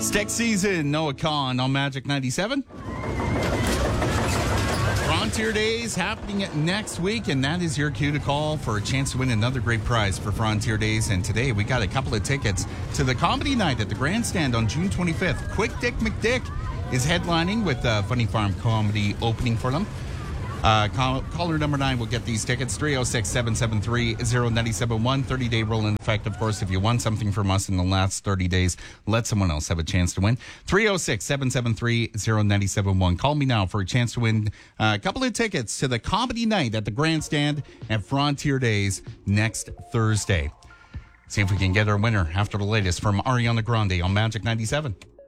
Stick season, Noah Kahn on Magic 97. Frontier Days happening next week, and that is your cue to call for a chance to win another great prize for Frontier Days. And today we got a couple of tickets to the comedy night at the Grandstand on June 25th. Quick Dick McDick is headlining with Funny Farm Comedy opening for them. Caller number 9 will get these tickets. 306-773-0971. 30-day rule in effect. Of course, if you won something from us in the last 30 days, let someone else have a chance to win. 306-773-0971. Call me now for a chance to win a couple of tickets to the comedy night at the Grandstand at Frontier Days next Thursday. See if we can get our winner after the latest from Ariana Grande on Magic 97.